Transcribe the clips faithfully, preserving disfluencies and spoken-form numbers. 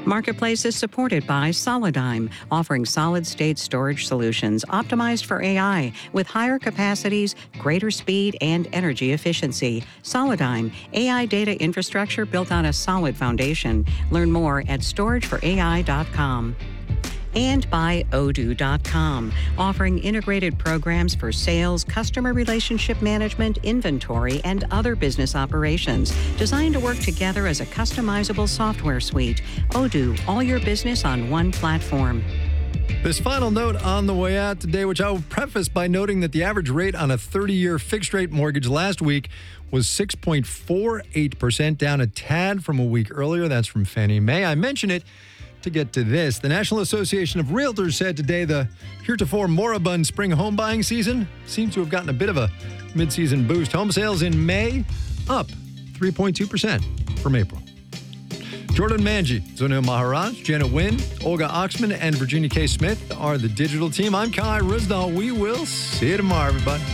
Marketplace is supported by Solidigm, offering solid-state storage solutions optimized for A I with higher capacities, greater speed, and energy efficiency. Solidigm, A I data infrastructure built on a solid foundation. Learn more at storage for A I dot com. And by Odoo dot com, offering integrated programs for sales, customer relationship management, inventory, and other business operations, designed to work together as a customizable software suite. Odoo, all your business on one platform. This final note on the way out today, which I will preface by noting that the average rate on a thirty-year fixed-rate mortgage last week was six point four eight percent, down a tad from a week earlier. That's from Fannie Mae. I mention it to get to this. The National Association of Realtors said today the heretofore moribund spring home buying season seems to have gotten a bit of a mid-season boost. Home sales in May up three point two percent from April. Jordan Manji, Zonil Maharaj, Jenna Wynn, Olga Oxman, and Virginia K. Smith are the digital team. I'm Kai Rizdal. We will see you tomorrow, everybody.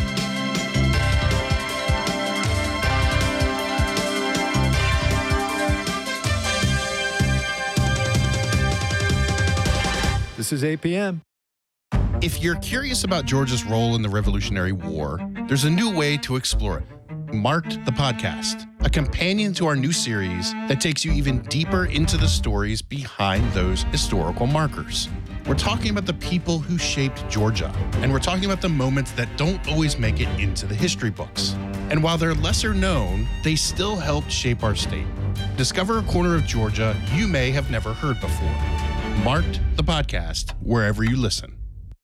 This is eight p.m. If you're curious about Georgia's role in the Revolutionary War, there's a new way to explore it. Marked the Podcast, a companion to our new series that takes you even deeper into the stories behind those historical markers. We're talking about the people who shaped Georgia, and we're talking about the moments that don't always make it into the history books. And while they're lesser known, they still helped shape our state. Discover a corner of Georgia you may have never heard before. Marked the Podcast, wherever you listen.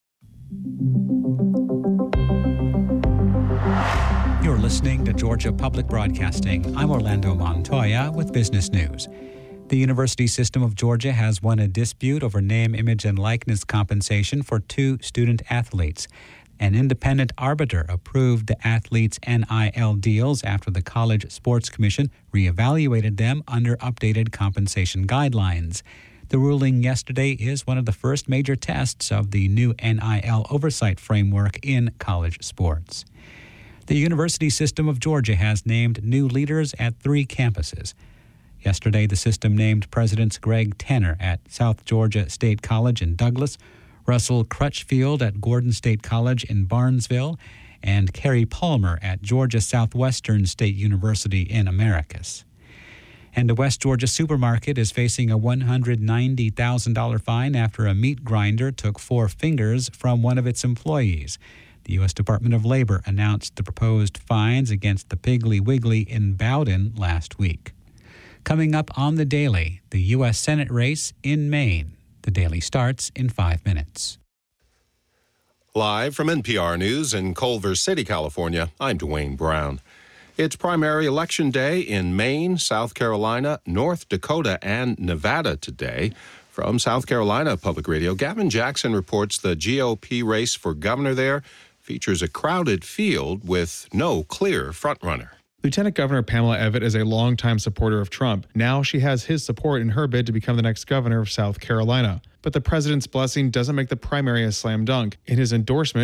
You're listening to Georgia Public Broadcasting. I'm Orlando Montoya with Business News. The University System of Georgia has won a dispute over name, image, and likeness compensation for two student athletes. An independent arbiter approved the athletes' N I L deals after the College Sports Commission reevaluated them under updated compensation guidelines. The ruling yesterday is one of the first major tests of the new N I L oversight framework in college sports. The University System of Georgia has named new leaders at three campuses. Yesterday, the system named Presidents Greg Tanner at South Georgia State College in Douglas, Russell Crutchfield at Gordon State College in Barnesville, and Kerry Palmer at Georgia Southwestern State University in Americus. And a West Georgia supermarket is facing a one hundred ninety thousand dollars fine after a meat grinder took four fingers from one of its employees. The U S Department of Labor announced the proposed fines against the Piggly Wiggly in Bowden last week. Coming up on The Daily, the U S Senate race in Maine. The Daily starts in five minutes. Live from N P R News in Culver City, California, I'm Dwayne Brown. It's primary election day in Maine, South Carolina, North Dakota, and Nevada today. From South Carolina Public Radio, Gavin Jackson reports the G O P race for governor there features a crowded field with no clear frontrunner. Lieutenant Governor Pamela Evette is a longtime supporter of Trump. Now she has his support in her bid to become the next governor of South Carolina. But the president's blessing doesn't make the primary a slam dunk. In his endorsement,